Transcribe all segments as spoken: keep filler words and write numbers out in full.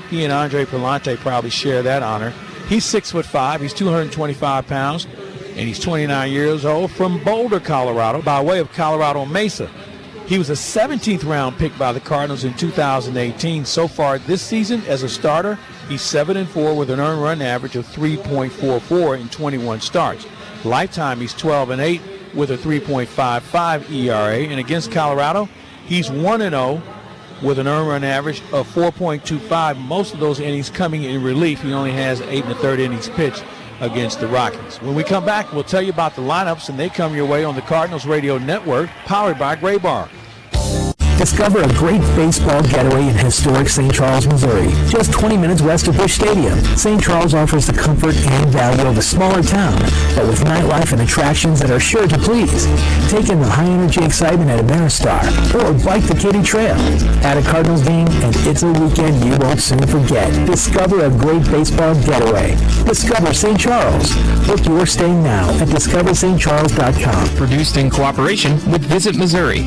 He and Andre Palante probably share that honor. He's six foot five. He's two hundred twenty-five pounds, and he's twenty-nine years old from Boulder, Colorado, by way of Colorado Mesa. He was a seventeenth round pick by the Cardinals in two thousand eighteen. So far this season as a starter, he's seven and four with an earned run average of three point four four in twenty-one starts. Lifetime, he's twelve and eight with a three point five five E R A. And against Colorado, he's one and oh with an earned run average of four point two five. Most of those innings coming in relief. He only has eight and a third innings pitched against the Rockies. When we come back, we'll tell you about the lineups, and they come your way on the Cardinals Radio Network, powered by Gray Bar. Discover a great baseball getaway in historic Saint Charles, Missouri. Just twenty minutes west of Busch Stadium, Saint Charles offers the comfort and value of a smaller town, but with nightlife and attractions that are sure to please. Take in the high-energy excitement at Ameristar, or bike the Kitty Trail. At a Cardinals game, and it's a weekend you won't soon forget. Discover a great baseball getaway. Discover Saint Charles. Book your stay now at discover st charles dot com. Produced in cooperation with Visit Missouri.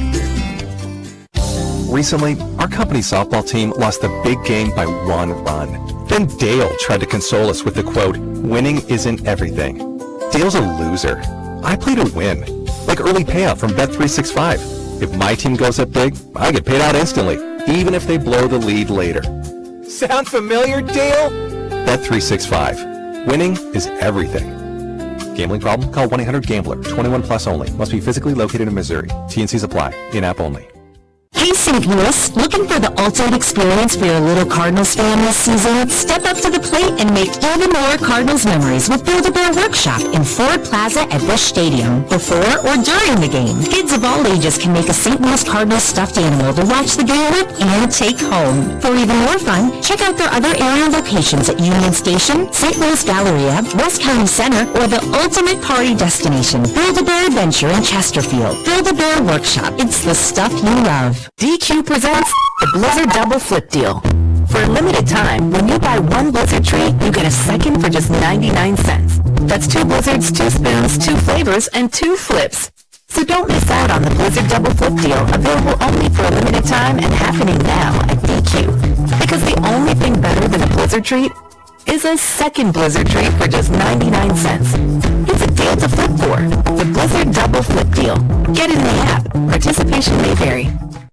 Recently, our company's softball team lost the big game by one run. Then Dale tried to console us with the quote, "Winning isn't everything." Dale's a loser. I play to win. Like early payout from Bet three sixty-five. If my team goes up big, I get paid out instantly, even if they blow the lead later. Sound familiar, Dale? Bet three sixty-five. Winning is everything. Gambling problem? Call one eight hundred gambler. twenty-one plus only. Must be physically located in Missouri. T N Cs apply. In-app only. Hey Saint Louis, looking for the ultimate experience for your little Cardinals fan this season? Step up to the plate and make even more Cardinals memories with Build-A-Bear Workshop in Ford Plaza at Busch Stadium. Before or during the game, kids of all ages can make a Saint Louis Cardinals stuffed animal to watch the game with and take home. For even more fun, check out their other area locations at Union Station, Saint Louis Galleria, West County Center, or the ultimate party destination, Build-A-Bear Adventure in Chesterfield. Build-A-Bear Workshop, it's the stuff you love. D Q presents the Blizzard Double Flip Deal. For a limited time, when you buy one Blizzard treat, you get a second for just ninety-nine cents. That's two Blizzards, two spoons, two flavors, and two flips. So don't miss out on the Blizzard Double Flip Deal, available only for a limited time and happening now at D Q. Because the only thing better than a Blizzard treat is a second Blizzard treat for just ninety-nine cents. It's a deal to flip for. The Blizzard Double Flip Deal. Get in the app. Participation may vary.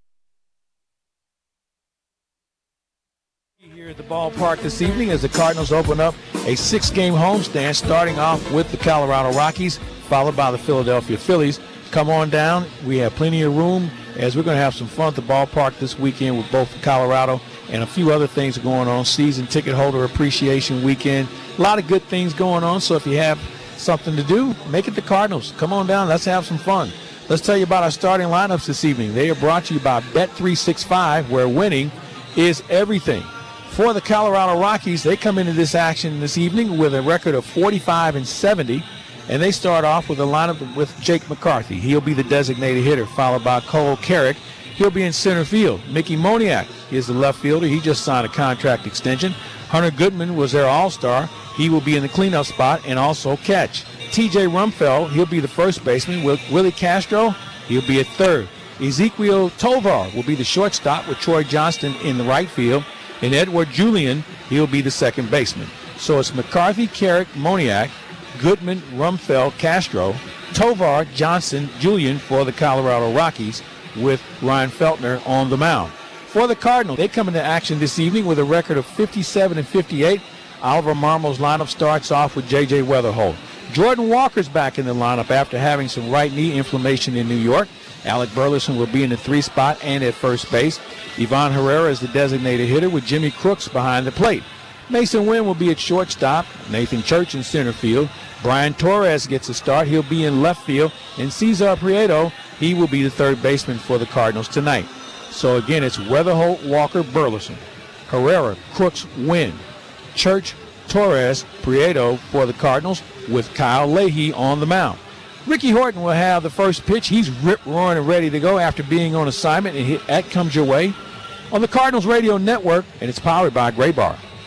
Here at the ballpark this evening as the Cardinals open up a six-game homestand, starting off with the Colorado Rockies, followed by the Philadelphia Phillies. Come on down. We have plenty of room as we're going to have some fun at the ballpark this weekend with both Colorado and a few other things going on. Season ticket holder appreciation weekend. A lot of good things going on, so if you have something to do, make it the Cardinals. Come on down. Let's have some fun. Let's tell you about our starting lineups this evening. They are brought to you by Bet three sixty-five, where winning is everything. For the Colorado Rockies, they come into this action this evening with a record of forty-five and seventy, and they start off with a lineup with Jake McCarthy. He'll be the designated hitter, followed by Cole Carrick. He'll be in center field. Mickey Moniak is the left fielder. He just signed a contract extension. Hunter Goodman was their all-star. He will be in the cleanup spot and also catch. T J Rumfeld, he'll be the first baseman. Willie Castro, he'll be at third. Ezequiel Tovar will be the shortstop with Troy Johnston in the right field. And Edward Julian, he'll be the second baseman. So it's McCarthy, Carrick, Moniak, Goodman, Rumfeld, Castro, Tovar, Johnson, Julian for the Colorado Rockies, with Ryan Feltner on the mound. For the Cardinals, they come into action this evening with a record of fifty-seven and fifty-eight. Oliver Marmo's lineup starts off with J J Weatherholt. Jordan Walker's back in the lineup after having some right knee inflammation in New York. Alec Burleson will be in the three spot and at first base. Ivan Herrera is the designated hitter with Jimmy Crooks behind the plate. Mason Wynn will be at shortstop. Nathan Church in center field. Brian Torres gets a start. He'll be in left field. And Cesar Prieto, he will be the third baseman for the Cardinals tonight. So again, it's Weatherholt, Walker, Burleson, Herrera, Crooks, Wynn, Church, Torres, Prieto for the Cardinals with Kyle Leahy on the mound. Ricky Horton will have the first pitch. He's rip-roaring and ready to go after being on assignment, and that comes your way on the Cardinals Radio Network, and it's powered by Gray Bar.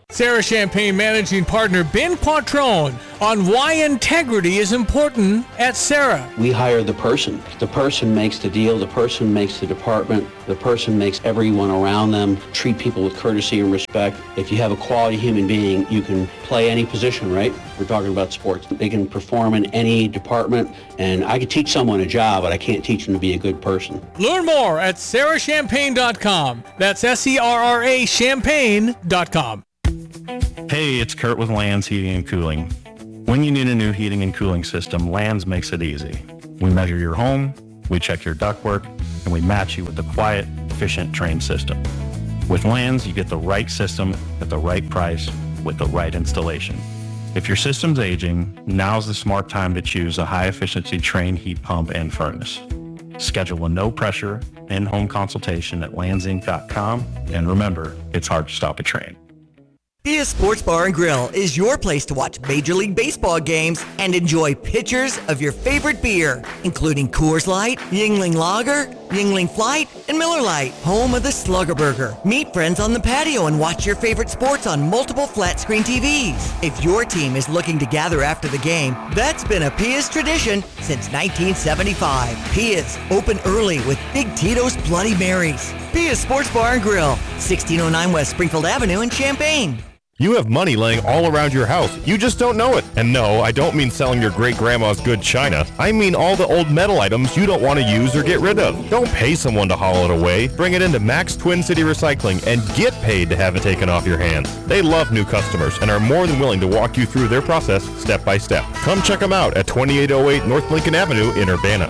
Sarah Champagne managing partner Ben Quattrone on why integrity is important at Sarah. We hire the person. The person makes the deal. The person makes the department. The person makes everyone around them treat people with courtesy and respect. If you have a quality human being, you can play any position, right? We're talking about sports. They can perform in any department, and I could teach someone a job, but I can't teach them to be a good person. Learn more at sarah champagne dot com. That's S E R R A champagne dot com. Hey, it's Kurt with Lands Heating and Cooling. When you need a new heating and cooling system, Lands makes it easy. We measure your home, we check your ductwork, and we match you with the quiet, efficient, trained system. With Lands, you get the right system at the right price with the right installation. If your system's aging, now's the smart time to choose a high-efficiency trained heat pump and furnace. Schedule a no-pressure, in-home consultation at lands inc dot com, and remember, it's hard to stop a train. Pia Sports Bar and Grill is your place to watch Major League Baseball games and enjoy pitchers of your favorite beer, including Coors Light, Yuengling Lager, Yuengling Flight, and Miller Lite, home of the Slugger Burger. Meet friends on the patio and watch your favorite sports on multiple flat-screen T Vs. If your team is looking to gather after the game, that's been a Pia's tradition since nineteen seventy-five. Pia's, open early with Big Tito's Bloody Marys. Pia's Sports Bar and Grill, sixteen oh nine West Springfield Avenue in Champaign. You have money laying all around your house. You just don't know it. And no, I don't mean selling your great-grandma's good china. I mean all the old metal items you don't want to use or get rid of. Don't pay someone to haul it away. Bring it into Max Twin City Recycling and get paid to have it taken off your hands. They love new customers and are more than willing to walk you through their process step by step. Come check them out at twenty-eight oh eight North Lincoln Avenue in Urbana.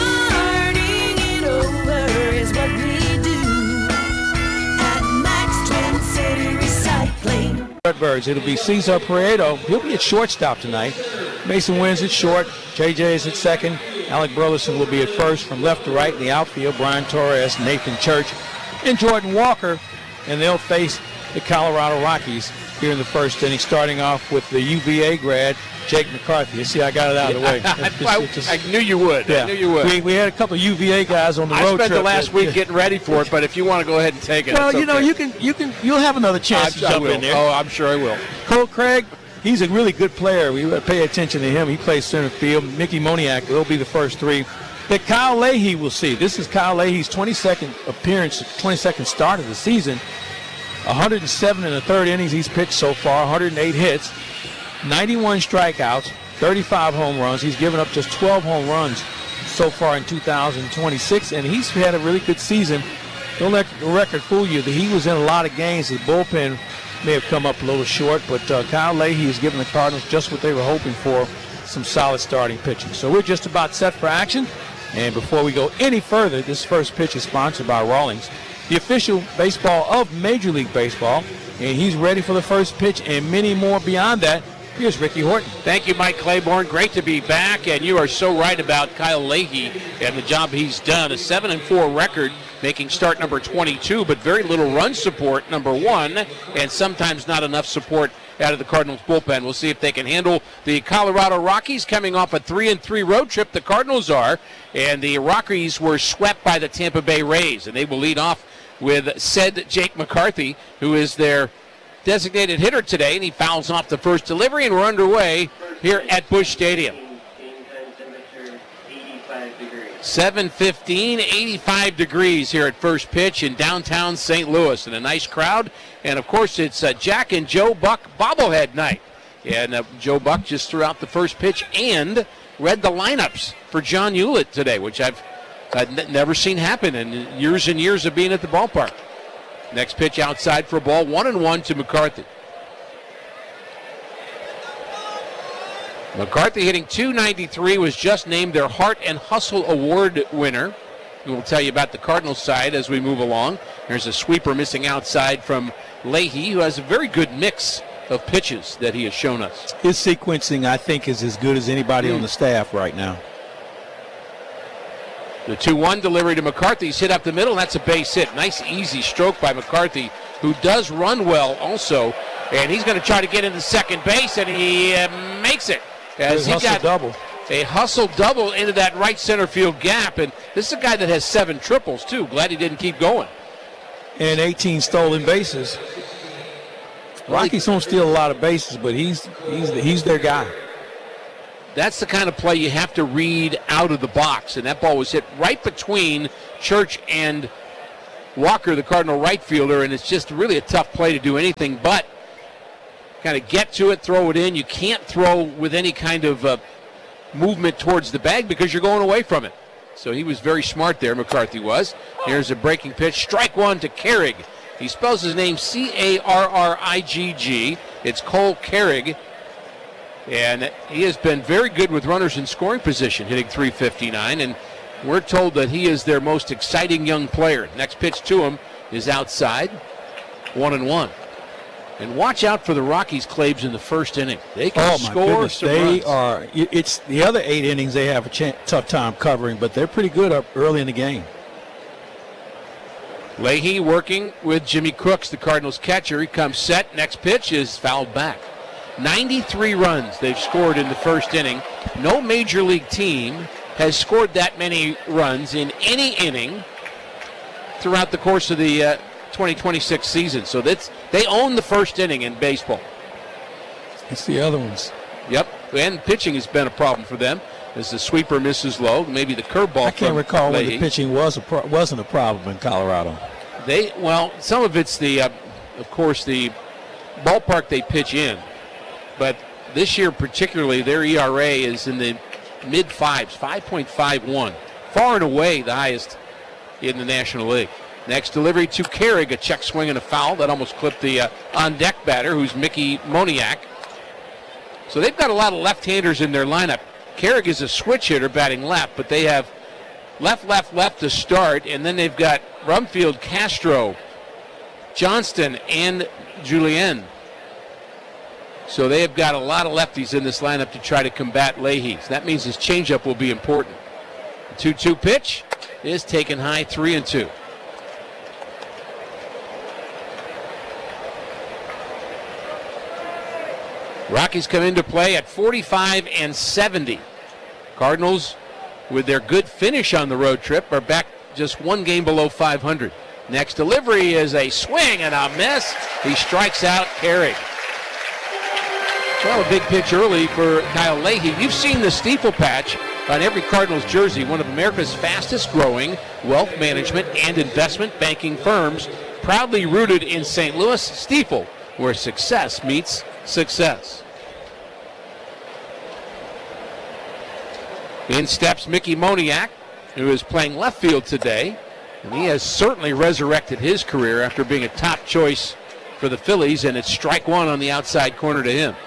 Redbirds. It'll be Cesar Prieto. He'll be at shortstop tonight. Mason Wins at short. J J is at second. Alec Burleson will be at first. From left to right in the outfield, Brian Torres, Nathan Church, and Jordan Walker. And they'll face the Colorado Rockies here in the first inning, starting off with the U V A grad, Jake McCarthy. You see, I got it out of the way. I, just, I knew you would. Yeah. I knew you would. We, we had a couple of U V A guys on the I road trip. I spent the last that, week getting ready for it, but if you want to go ahead and take it, well, it's you know, okay. you can, you can, you'll have another chance I, to I jump will. in there. Oh, I'm sure I will. Cole Craig, he's a really good player. We gotta pay attention to him. He plays center field. Mickey Moniak will be the first three. That Kyle Leahy will see. This is Kyle Leahy's twenty-second appearance, twenty-second start of the season. one hundred seven in the third innings he's pitched so far, one hundred eight hits, ninety-one strikeouts, thirty-five home runs. He's given up just twelve home runs so far in two thousand twenty-six, and he's had a really good season. Don't let the record fool you. He was in a lot of games. The bullpen may have come up a little short, but uh, Kyle Leahy has given the Cardinals just what they were hoping for, some solid starting pitching. So we're just about set for action. And before we go any further, this first pitch is sponsored by Rawlings, the official baseball of Major League Baseball. And he's ready for the first pitch and many more beyond that. Here's Ricky Horton. Thank you, Mike Claiborne. Great to be back, and you are so right about Kyle Leahy and the job he's done. A seven and four record, making start number twenty-two, but very little run support, number one, and sometimes not enough support out of the Cardinals bullpen. We'll see if they can handle the Colorado Rockies coming off a three and three road trip. The Cardinals are, and the Rockies were swept by the Tampa Bay Rays, and they will lead off with said Jake McCarthy, who is their designated hitter today, and he fouls off the first delivery, and we're underway here at Busch Stadium. seven fifteen, eighty-five degrees here at first pitch in downtown Saint Louis, and a nice crowd. And of course, it's uh, Jack and Joe Buck bobblehead night. And uh, Joe Buck just threw out the first pitch and read the lineups for John Hewlett today, which I've, I've n- never seen happen in years and years of being at the ballpark. Next pitch outside for a ball, one and one to McCarthy. McCarthy hitting two ninety-three, was just named their Heart and Hustle Award winner. We'll tell you about the Cardinals side as we move along. There's a sweeper missing outside from Leahy, who has a very good mix of pitches that he has shown us. His sequencing, I think, is as good as anybody mm. on the staff right now. The two one delivery to McCarthy's hit up the middle. That's a base hit. Nice, easy stroke by McCarthy, who does run well also. And he's going to try to get into second base, and he uh, makes it. As he got double. a hustle double into that right center field gap. And this is a guy that has seven triples, too. Glad he didn't keep going. And eighteen stolen bases. Rockies don't steal a lot of bases, but he's he's he's their guy. That's the kind of play you have to read out of the box, and that ball was hit right between Church and Walker, the Cardinal right fielder, and it's just really a tough play to do anything but kind of get to it, throw it in. You can't throw with any kind of uh, movement towards the bag because you're going away from it. So he was very smart there, McCarthy was. Here's a breaking pitch. Strike one to Carrig. He spells his name C A R R I G G. It's Cole Carrig. And he has been very good with runners in scoring position, hitting three fifty-nine. And we're told that he is their most exciting young player. Next pitch to him is outside. One and one. And watch out for the Rockies, Claves, in the first inning. They can oh my score goodness. some They runs. are. It's the other eight innings they have a ch- tough time covering, but they're pretty good up early in the game. Leahy working with Jimmy Crooks, the Cardinals catcher. He comes set. Next pitch is fouled back. ninety-three runs they've scored in the first inning. No major league team has scored that many runs in any inning throughout the course of the uh, twenty twenty-six season. So that's they own the first inning in baseball. It's the other ones. Yep, and pitching has been a problem for them as the sweeper misses low. Maybe the curveball. I can't from recall when Leahy. the pitching was a pro- wasn't a problem in Colorado. They well, some of it's the, uh, of course, the ballpark they pitch in, but this year particularly, their E R A is in the mid fives, five point five one, far and away the highest in the National League. Next delivery to Carrig, a check swing and a foul that almost clipped the uh, on-deck batter, who's Mickey Moniak. So they've got a lot of left-handers in their lineup. Carrig is a switch hitter batting left, but they have left, left, left to start, and then they've got Rumfield, Castro, Johnston, and Julien. So they have got a lot of lefties in this lineup to try to combat Leahy. So that means his changeup will be important. The two two pitch is taken high, three and two. Rockies come into play at forty-five and seventy. Cardinals, with their good finish on the road trip, are back just one game below five hundred. Next delivery is a swing and a miss. He strikes out Carrig. Well, a big pitch early for Kyle Leahy. You've seen the steeple patch on every Cardinals jersey, one of America's fastest growing wealth management and investment banking firms, proudly rooted in Saint Louis. Steeple, where success meets success. In steps Mickey Moniak, who is playing left field today, and he has certainly resurrected his career after being a top choice for the Phillies, and it's strike one on the outside corner to him.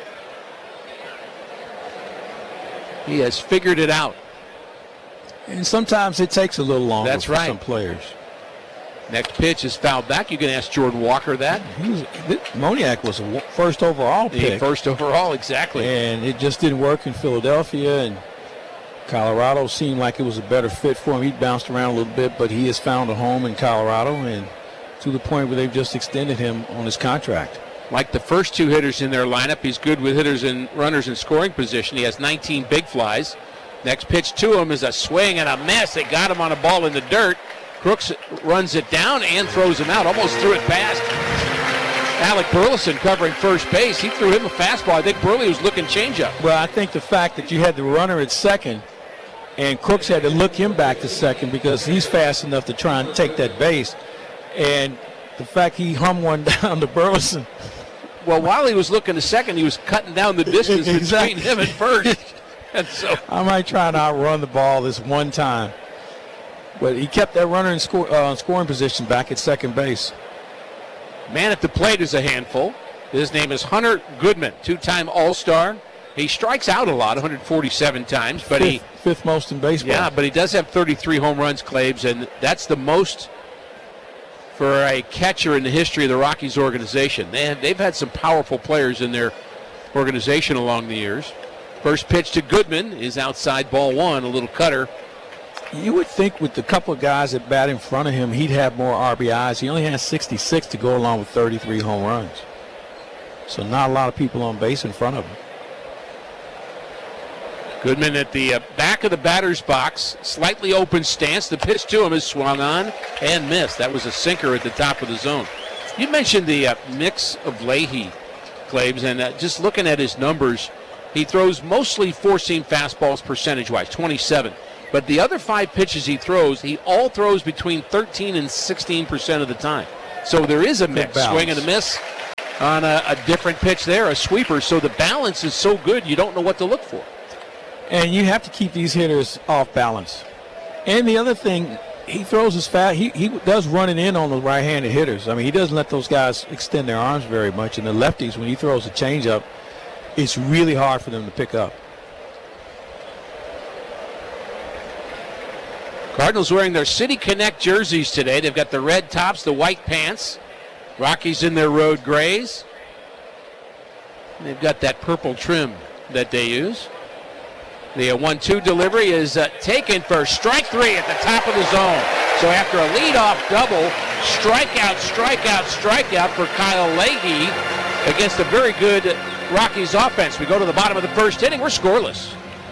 He has figured it out. And sometimes it takes a little longer That's for right. some players. Next pitch is fouled back. You can ask Jordan Walker that. He was, Moniak was a first overall The pick. first overall, exactly. And it just didn't work in Philadelphia, and Colorado seemed like it was a better fit for him. He bounced around a little bit, but he has found a home in Colorado, and to the point where they've just extended him on his contract. Like the first two hitters in their lineup, he's good with hitters and runners in scoring position. He has nineteen big flies. Next pitch to him is a swing and a miss. They got him on a ball in the dirt. Crooks runs it down and throws him out. Almost threw it past Alec Burleson covering first base. He threw him a fastball. I think Burley was looking changeup. Well, I think the fact that you had the runner at second and Crooks had to look him back to second because he's fast enough to try and take that base. And the fact he hummed one down to Burleson. Well, while he was looking to second, he was cutting down the distance Exactly. between him and first. And so I might try and outrun the ball this one time. But he kept that runner in score, uh, scoring position back at second base. man at the plate is a handful. His name is Hunter Goodman, two-time All-Star. He strikes out a lot, one hundred forty-seven times, but fifth, he fifth most in baseball. Yeah, but he does have thirty-three home runs, Claves, and that's the most for a catcher in the history of the Rockies organization. They have, they've had some powerful players in their organization along the years. First pitch to Goodman is outside, ball one, a little cutter. You would think with the couple of guys that bat in front of him, he'd have more R B Is. He only has sixty-six to go along with thirty-three home runs. So not a lot of people on base in front of him. Goodman at the uh, back of the batter's box, slightly open stance. The pitch to him is swung on and missed. That was a sinker at the top of the zone. You mentioned the uh, mix of Leahy, Claves, and uh, just looking at his numbers, he throws mostly four-seam fastballs percentage-wise, twenty-seven. But the other five pitches he throws, he all throws between thirteen and sixteen percent of the time. So there is a mix, swing and a miss on a, a different pitch there, a sweeper. So the balance is so good, you don't know what to look for. And you have to keep these hitters off balance. And the other thing, he throws his fast. He, he does run it in on the right-handed hitters. I mean, he doesn't let those guys extend their arms very much. And the lefties, when he throws a changeup, it's really hard for them to pick up. Cardinals wearing their City Connect jerseys today. They've got the red tops, the white pants. Rockies in their road grays. And they've got that purple trim that they use. The one two delivery is uh, taken for strike three at the top of the zone. So after a leadoff double, strikeout, strikeout, strikeout for Kyle Leahy against a very good Rockies offense. We go to the bottom of the first inning. We're scoreless.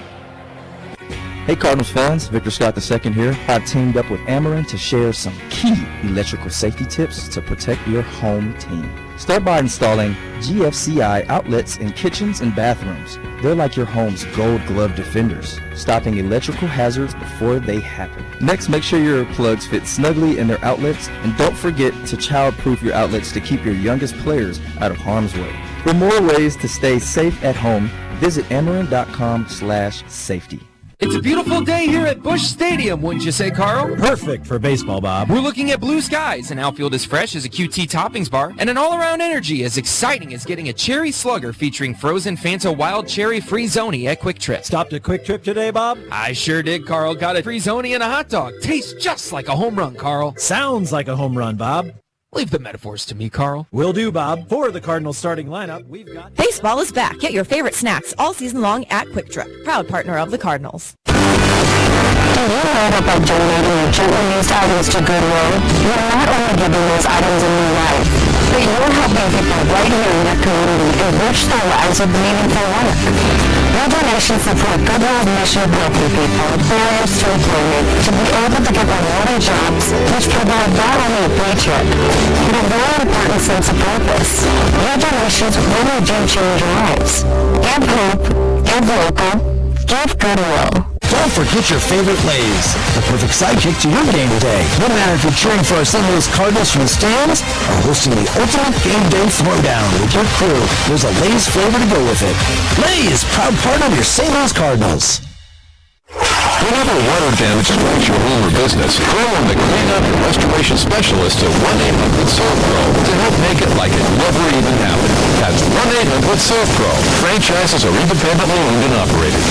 Hey Cardinals fans, Victor Scott the second here. I've teamed up with Ameren to share some key electrical safety tips to protect your home team. Start by installing G F C I outlets in kitchens and bathrooms. They're like your home's gold glove defenders, stopping electrical hazards before they happen. Next, make sure your plugs fit snugly in their outlets, and don't forget to child-proof your outlets to keep your youngest players out of harm's way. For more ways to stay safe at home, visit Ameren.com slash safety. It's a beautiful day here at Busch Stadium, wouldn't you say, Carl? Perfect for baseball, Bob. We're looking at blue skies, an outfield as fresh as a Q T toppings bar, and an all-around energy as exciting as getting a cherry slugger featuring frozen Fanta Wild Cherry Free-Zoni at Quick Trip. Stopped at Quick Trip today, Bob? I sure did, Carl. Got a Free-Zoni and a hot dog. Tastes just like a home run, Carl. Sounds like a home run, Bob. Leave the metaphors to me, Carl. Will do, Bob. For the Cardinals starting lineup, we've got... Baseball is back. Get your favorite snacks all season long at Quick Trip, proud partner of the Cardinals. Do you know that by donating your gently used items to Goodwill, you're not only giving those items a new life, but you're helping people right here in your community enrich their lives with meaningful work. Your donations support Goodwill's mission of helping people with barriers to employment to be able to get rewarding jobs which provide not only a paycheck, but a very important sense of purpose. Your donations really do change lives. Give hope, give local, give Goodwill. Don't forget your favorite Lays, the perfect sidekick to your game day. No matter if you're cheering for our Saint Louis Cardinals from the stands or hosting the ultimate game day throwdown with your crew, there's a Lays flavor to go with it. Lays, proud partner of your Saint Louis Cardinals. Whenever water damage strikes your home or business, call on the cleanup and restoration specialist at one eight hundred Surf Pro to help make it like it never even happened. That's one eight hundred Surf Pro. Franchises are independently owned and operated.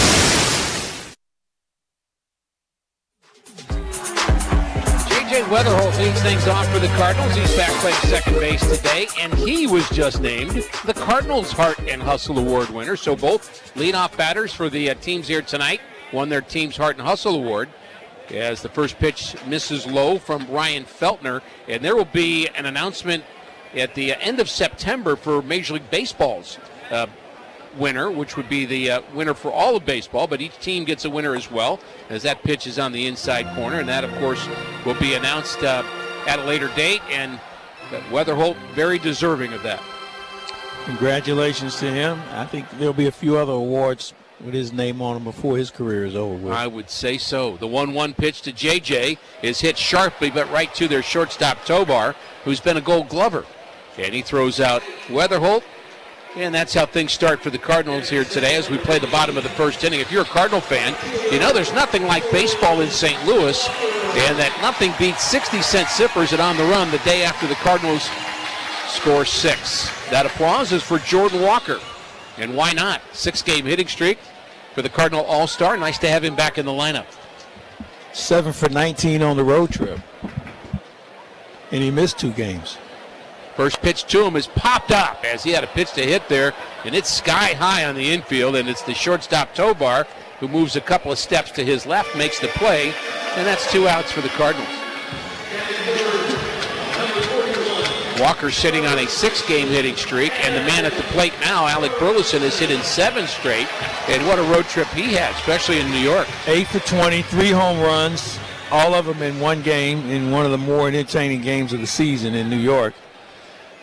Weatherholt leads things off for the Cardinals. He's back playing second base today, and he was just named the Cardinals Heart and Hustle Award winner. So both leadoff batters for the uh, teams here tonight won their team's Heart and Hustle Award as the first pitch misses low from Ryan Feltner. And there will be an announcement at the end of September for Major League Baseball's uh, winner, which would be the uh, winner for all of baseball, but each team gets a winner as well, as that pitch is on the inside corner, and that, of course, will be announced uh, at a later date, and Weatherholt very deserving of that. Congratulations to him. I think there'll be a few other awards with his name on them before his career is over with. I would say so. The one one pitch to J J is hit sharply, but right to their shortstop Tobar, who's been a Gold Glover, and he throws out Weatherholt. And that's how things start for the Cardinals here today as we play the bottom of the first inning. If you're a Cardinal fan, you know there's nothing like baseball in Saint Louis, and that nothing beats sixty cent sippers at On the Run the day after the Cardinals score six. That applause is for Jordan Walker. And why not? Six-game hitting streak for the Cardinal All-Star. Nice to have him back in the lineup. Seven for nineteen on the road trip. And he missed two games. First pitch to him is popped up as he had a pitch to hit there, and it's sky high on the infield, and it's the shortstop Tobar who moves a couple of steps to his left, makes the play, and that's two outs for the Cardinals. Walker sitting on a six-game hitting streak, and the man at the plate now, Alec Burleson, has hit in seven straight, and what a road trip he had, especially in New York. Eight for twenty, three home runs, all of them in one game, in one of the more entertaining games of the season in New York.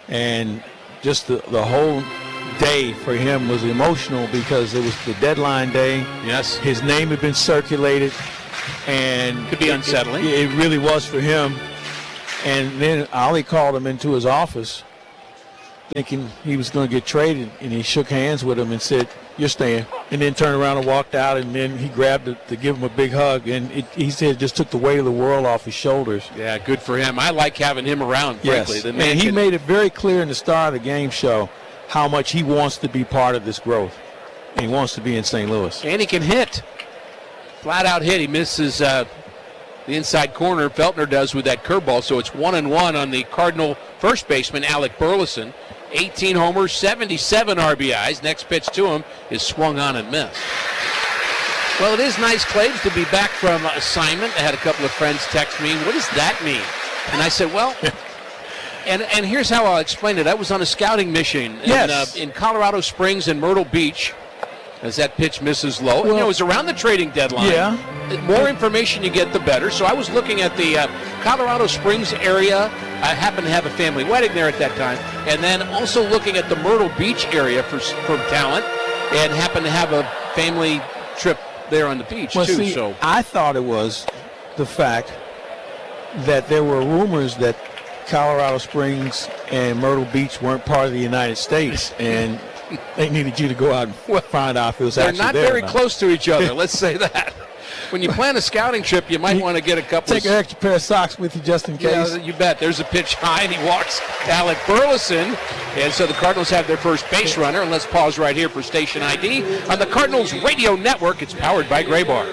And just the, the whole day for him was emotional because it was the deadline day. Yes. His name had been circulated, and could be it, unsettling. It, it really was for him. And then Ollie called him into his office thinking he was going to get traded, and he shook hands with him and said, "You're staying," and then turned around and walked out, and then he grabbed it to give him a big hug, and it, he said it just took the weight of the world off his shoulders. Yeah, good for him. I like having him around, frankly. Yes, The and man he can- made it very clear in the start of the game show how much he wants to be part of this growth, and he wants to be in Saint Louis. And he can hit. Flat out hit. He misses uh, the inside corner. Feltner does with that curveball. So it's one and one on the Cardinal first baseman, Alec Burleson. eighteen homers, seventy-seven R B Is. Next pitch to him is swung on and missed. Well, it is nice, Claves, to be back from assignment. I had a couple of friends text me, "What does that mean?" And I said, well, and and here's how I'll explain it. I was on a scouting mission Yes. in, uh, in Colorado Springs and Myrtle Beach. As that pitch misses low. Well, you know, it was around the trading deadline. Yeah. The more information you get, the better. So I was looking at the uh, Colorado Springs area. I happened to have a family wedding there at that time. And then also looking at the Myrtle Beach area for, for talent. And happened to have a family trip there on the beach, Well, too. see, so I thought it was the fact that there were rumors that Colorado Springs and Myrtle Beach weren't part of the United States, and they needed you to go out and find out if it was they're actually not there or very not. close to each other. Let's say that. When you plan a scouting trip, you might want to get a couple Take of an extra pair of socks with you just in case. Yeah, you bet. There's a pitch high, and he walks Alec Burleson. And so the Cardinals have their first base runner. And let's pause right here for station I D on the Cardinals Radio Network. It's powered by Gray Bar.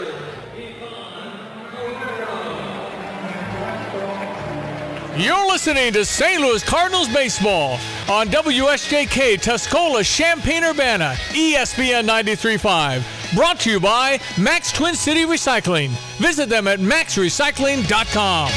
You're listening to Saint Louis Cardinals baseball on W S J K Tuscola, Champaign-Urbana, E S P N ninety-three point five. Brought to you by Max Twin City Recycling. Visit them at max recycling dot com.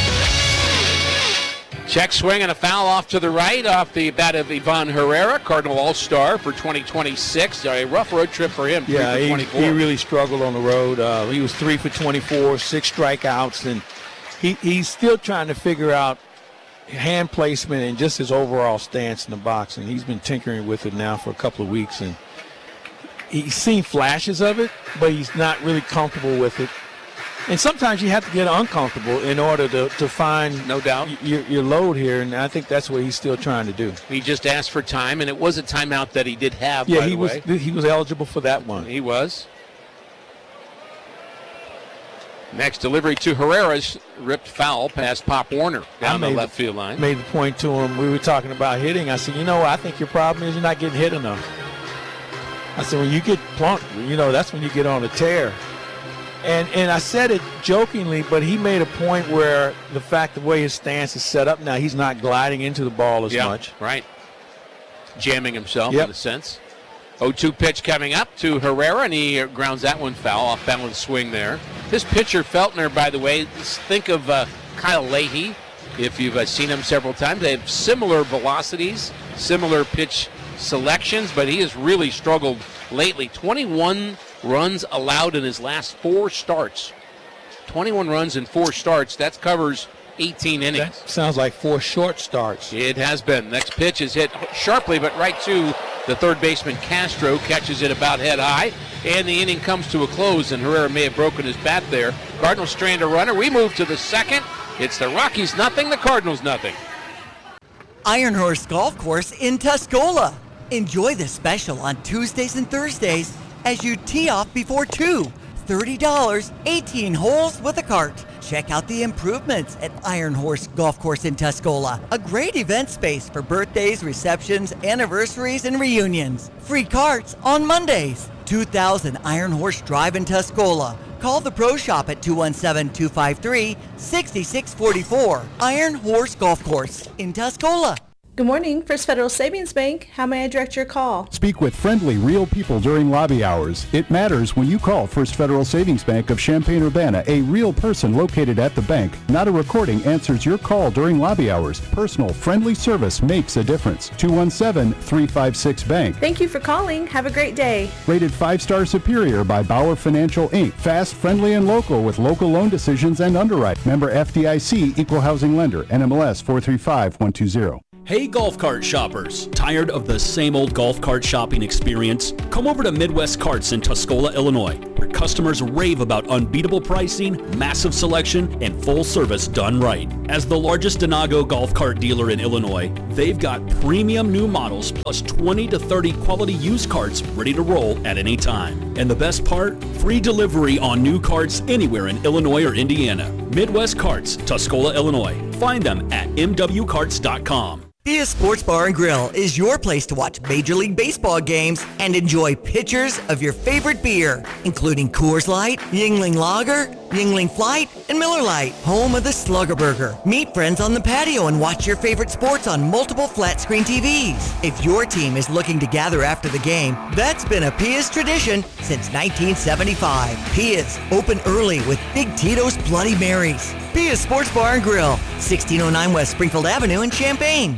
Check swing and a foul off to the right off the bat of Ivan Herrera, Cardinal All-Star for twenty twenty-six. A rough road trip for him, three Yeah, for he, twenty-four. he really struggled on the road. Uh, he was three for twenty-four, six strikeouts, and he, he's still trying to figure out hand placement and just his overall stance in the box, and he's been tinkering with it now for a couple of weeks, and he's seen flashes of it, but he's not really comfortable with it. And sometimes you have to get uncomfortable in order to, to find no doubt your, your load here, and I think that's what he's still trying to do. He just asked for time, and it was a timeout that he did have, Yeah, by he the was way. he was eligible for that one. He was. Next delivery to Herrera's ripped foul past Pop Warner down the made left field line. Made the point to him. We were talking about hitting. I said, you know, I think your problem is you're not getting hit enough. I said, when you get plunked, you know, that's when you get on a tear. And and I said it jokingly, but he made a point where the fact the way his stance is set up now, he's not gliding into the ball as Yeah, much. right. Jamming himself Yep. in a sense. oh two pitch coming up to Herrera, and he grounds that one foul, off balance swing there. This pitcher, Feltner, by the way, think of uh, Kyle Leahy, if you've uh, seen him several times. They have similar velocities, similar pitch selections, but he has really struggled lately. twenty-one runs allowed in his last four starts. twenty-one runs in four starts. That covers eighteen innings. That sounds like four short starts. It has been. Next pitch is hit sharply, but right to the third baseman Castro, catches it about head high, and the inning comes to a close, and Herrera may have broken his bat there. Cardinals strand a runner. We move to the second. It's the Rockies nothing, the Cardinals nothing. Iron Horse Golf Course in Tuscola. Enjoy the special on Tuesdays and Thursdays as you tee off before two. thirty dollars, eighteen holes with a cart. Check out the improvements at Iron Horse Golf Course in Tuscola. A great event space for birthdays, receptions, anniversaries, and reunions. Free carts on Mondays. two thousand Iron Horse Drive in Tuscola. Call the Pro Shop at two one seven, two five three, six six four four. Iron Horse Golf Course in Tuscola. Good morning, First Federal Savings Bank. How may I direct your call? Speak with friendly, real people during lobby hours. It matters when you call First Federal Savings Bank of Champaign-Urbana. A real person located at the bank, not a recording, answers your call during lobby hours. Personal, friendly service makes a difference. two one seven, three five six, bank. Thank you for calling. Have a great day. Rated five-star superior by Bauer Financial, Incorporated. Fast, friendly, and local with local loan decisions and underwrite. Member F D I C, Equal Housing Lender, N M L S four three five one two zero. Hey golf cart shoppers, tired of the same old golf cart shopping experience? Come over to Midwest Carts in Tuscola, Illinois, where customers rave about unbeatable pricing, massive selection, and full service done right. As the largest Denago golf cart dealer in Illinois, they've got premium new models plus twenty to thirty quality used carts ready to roll at any time. And the best part? Free delivery on new carts anywhere in Illinois or Indiana. Midwest Carts, Tuscola, Illinois. Find them at m w carts dot com. Pia Sports Bar and Grill is your place to watch Major League Baseball games and enjoy pitchers of your favorite beer, including Coors Light, Yuengling Lager, Yuengling Flight, and Miller Lite, home of the Slugger Burger. Meet friends on the patio and watch your favorite sports on multiple flat-screen T Vs. If your team is looking to gather after the game, that's been a Pia's tradition since nineteen seventy-five. Pia's, open early with Big Tito's Bloody Marys. Pia's Sports Bar and Grill, sixteen oh nine West Springfield Avenue in Champaign.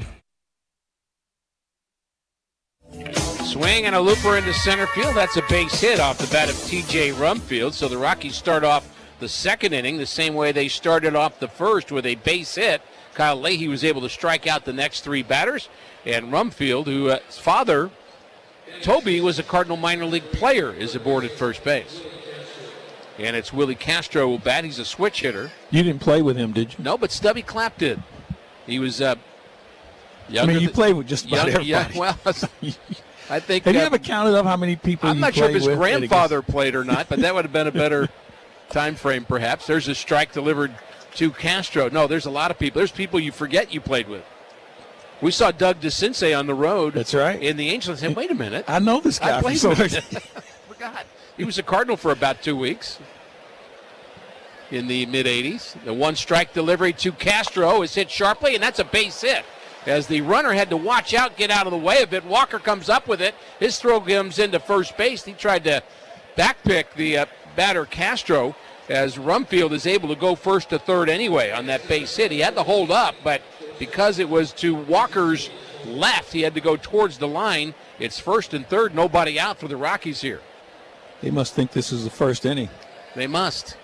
Swing and a looper into center field. That's a base hit off the bat of T J Rumfield. So the Rockies start off the second inning the same way they started off the first with a base hit. Kyle Leahy was able to strike out the next three batters. And Rumfield, whose uh, father, Toby, was a Cardinal minor league player, is aboard at first base. And it's Willie Castro who bat. He's a switch hitter. You didn't play with him, did you? No, but Stubby Clapp did. He was uh, I mean, you played with just about young, everybody. Yeah, well, I think. Have uh, you ever counted up how many people I'm you not sure if his with grandfather played or not, but that would have been a better time frame, perhaps. There's a strike delivered to Castro. No, there's a lot of people. There's people you forget you played with. We saw Doug DeCince on the road. That's right. In the Angels. And said, wait a minute. I know this guy. I played from with so him. I forgot. He was a Cardinal for about two weeks in the mid-eighties. The one strike delivery to Castro is hit sharply, and that's a base hit. As the runner had to watch out, get out of the way of it. Walker comes up with it. His throw comes into first base. He tried to backpick the uh, batter Castro as Rumfield is able to go first to third anyway on that base hit. He had to hold up, but because it was to Walker's left, he had to go towards the line. It's first and third, nobody out for the Rockies here. They must think this is the first inning. They must.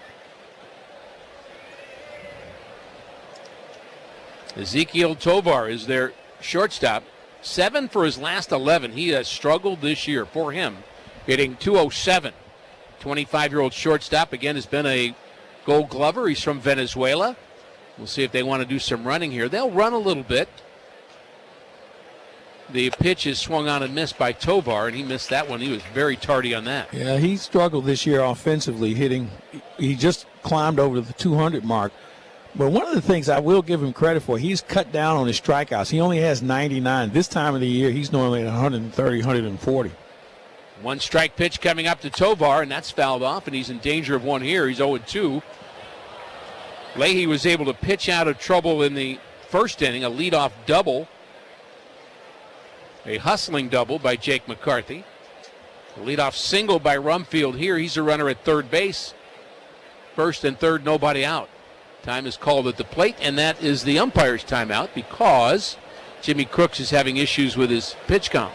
Ezequiel Tovar is their shortstop. Seven for his last eleven. He has struggled this year for him, hitting two oh seven. twenty-five-year-old shortstop, again, has been a Gold Glover. He's from Venezuela. We'll see if they want to do some running here. They'll run a little bit. The pitch is swung on and missed by Tovar, and he missed that one. He was very tardy on that. Yeah, he struggled this year offensively, hitting. He just climbed over the two hundred mark. But one of the things I will give him credit for, he's cut down on his strikeouts. He only has ninety-nine. This time of the year, he's normally at one thirty, one forty. One strike pitch coming up to Tovar, and that's fouled off, and he's in danger of one here. He's oh two. Leahy was able to pitch out of trouble in the first inning, a leadoff double. A hustling double by Jake McCarthy. A leadoff single by Rumfield here. He's a runner at third base. First and third, nobody out. Time is called at the plate, and that is the umpire's timeout because Jimmy Crooks is having issues with his pitch count.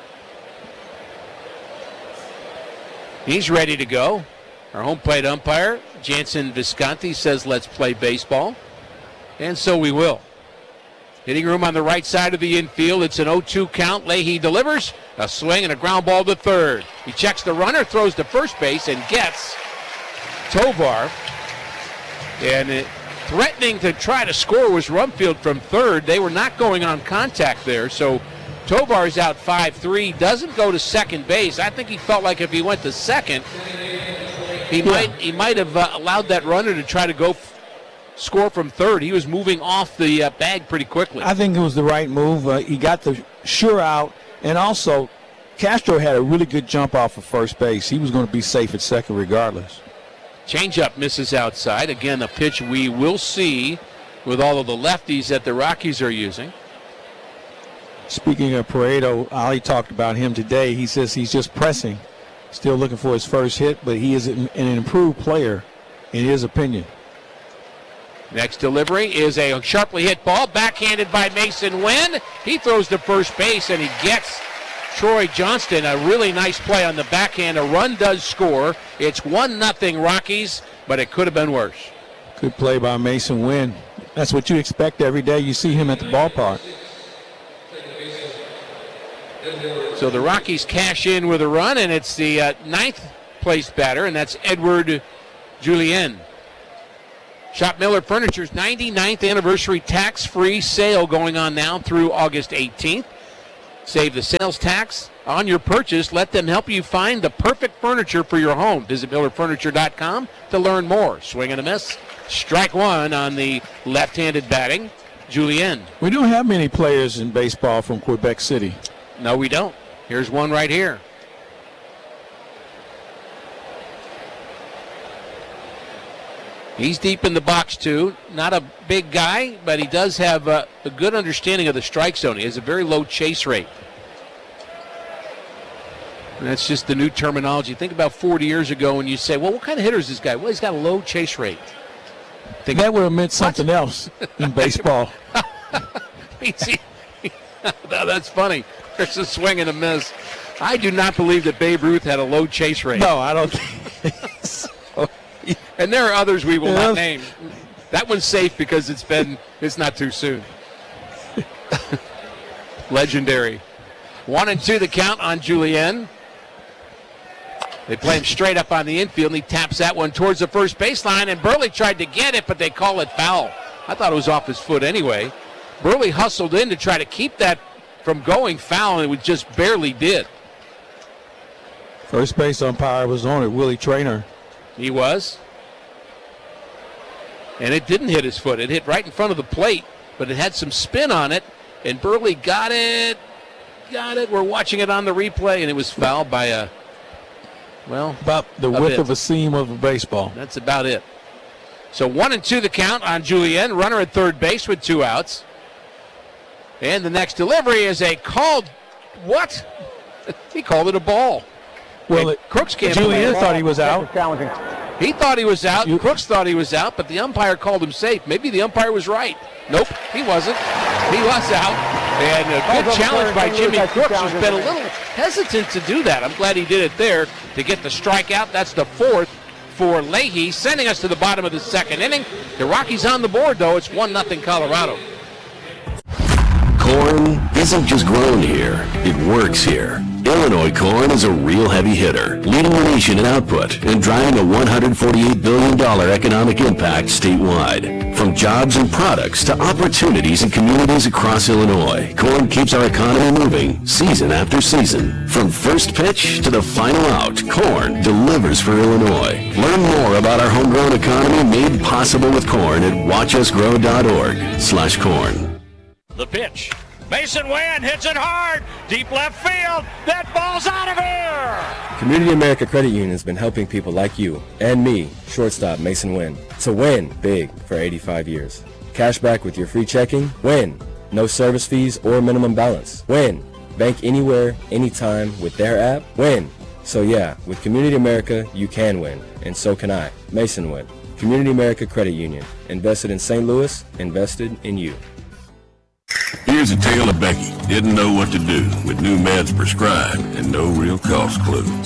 He's ready to go. Our home plate umpire, Jansen Visconti, says let's play baseball. And so we will. Hitting room on the right side of the infield. It's an oh two count. Leahy delivers. A swing and a ground ball to third. He checks the runner, throws to first base, and gets Tovar. And it, threatening to try to score was Rumfield from third. They were not going on contact there. So Tovar's out five three. Doesn't go to second base. I think he felt like if he went to second, he yeah. might he might have uh, allowed that runner to try to go f- score from third. He was moving off the uh, bag pretty quickly. I think it was the right move. Uh, he got the sure out, and also Castro had a really good jump off of first base. He was going to be safe at second regardless. Changeup misses outside. Again, a pitch we will see with all of the lefties that the Rockies are using. Speaking of Pareto, Ali talked about him today. He says he's just pressing, still looking for his first hit, but he is an improved player in his opinion. Next delivery is a sharply hit ball, backhanded by Mason Wynn. He throws to first base, and he gets Troy Johnston. A really nice play on the backhand. A run does score. It's one nothing Rockies, but it could have been worse. Good play by Mason Wynn. That's what you expect every day you see him at the ballpark. So the Rockies cash in with a run, and it's the uh, ninth place batter, and that's Edward Julien. Shop Miller Furniture's ninety-ninth anniversary tax-free sale going on now through August eighteenth. Save the sales tax on your purchase. Let them help you find the perfect furniture for your home. Visit Miller Furniture dot com to learn more. Swing and a miss. Strike one on the left-handed batting, Julien. We don't have many players in baseball from Quebec City. No, we don't. Here's one right here. He's deep in the box, too. Not a big guy, but he does have a, a good understanding of the strike zone. He has a very low chase rate. And that's just the new terminology. Think about forty years ago when you say, well, what kind of hitter is this guy? Well, he's got a low chase rate. Think, that would have meant something what? else in baseball. That's funny. There's a swing and a miss. I do not believe that Babe Ruth had a low chase rate. No, I don't think so. And there are others we will yeah. not name. That one's safe because it's been, it's not too soon. Legendary. One and two the count on Julien. They play him straight up on the infield, and he taps that one towards the first baseline, and Burley tried to get it, but they call it foul. I thought it was off his foot anyway. Burley hustled in to try to keep that from going foul, and it just barely did. First base umpire was on it, Willie Traynor. He was. And it didn't hit his foot. It hit right in front of the plate, but it had some spin on it, and Burley got it. Got it. We're watching it on the replay, and it was fouled by a, well, about the width bit. of a seam of a baseball. That's about it. So one and two the count on Julien. Runner at third base with two outs. And the next delivery is a called, what? He called it a ball. Well, it, Crooks can't. Julien thought he was out. He thought he was out. You, Crooks thought he was out, but the umpire called him safe. Maybe the umpire was right. Nope, he wasn't. He was out. And a good challenge by Jimmy Crooks, who's been a little hesitant to do that. I'm glad he did it there to get the strikeout. That's the fourth for Leahy, sending us to the bottom of the second inning. The Rockies on the board, though. It's one nothing Colorado. Corn isn't just grown here, it works here. Illinois corn is a real heavy hitter, leading the nation in output and driving a one hundred forty-eight billion dollars economic impact statewide. From jobs and products to opportunities in communities across Illinois, corn keeps our economy moving season after season. From first pitch to the final out, corn delivers for Illinois. Learn more about our homegrown economy made possible with corn at watch us grow dot org slash corn. The pitch. Mason Wynn hits it hard. Deep left field. That ball's out of here. Community America Credit Union has been helping people like you and me, shortstop Mason Wynn, to win big for eighty-five years. Cash back with your free checking. Win. No service fees or minimum balance. Win. Bank anywhere, anytime with their app. Win. So yeah, with Community America, you can win. And so can I. Mason Wynn. Community America Credit Union. Invested in Saint Louis. Invested in you. Here's a tale of Becky. Didn't know what to do with new meds prescribed and no real cost clue.